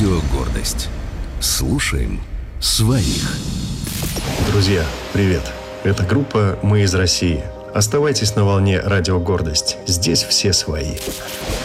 Радио «Гордость». Слушаем своих. Друзья, привет! Это группа «Мы из России». Оставайтесь на волне Радио «Гордость». Здесь все свои.